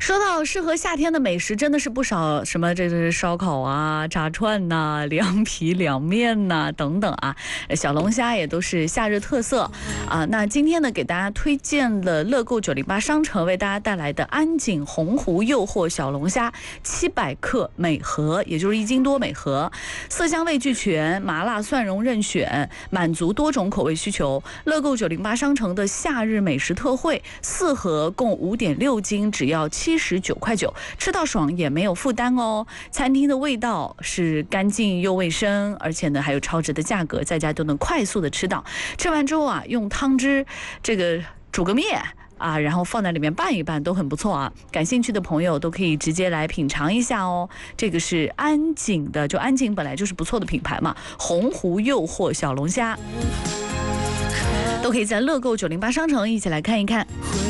说到适合夏天的美食，真的是不少，什么这是烧烤啊、炸串呐、凉皮、凉面呐、等等啊，小龙虾也都是夏日特色啊。那今天呢，给大家推荐了乐购908商城为大家带来的安井洪湖诱惑小龙虾700克每盒，也就是1斤多每盒，色香味俱全，麻辣蒜蓉任选，满足多种口味需求。乐购908商城的夏日美食特惠，4盒共5.6斤，只要79块9，吃到爽也没有负担哦。餐厅的味道是干净又卫生，而且呢还有超值的价格，在家都能快速的吃到。吃完之后啊，用汤汁这个煮个面啊，然后放在里面拌一拌，都很不错啊。感兴趣的朋友都可以直接来品尝一下哦。这个是安井的，就安井本来就是不错的品牌嘛，洪湖诱惑小龙虾。都可以在乐购908商城一起来看一看。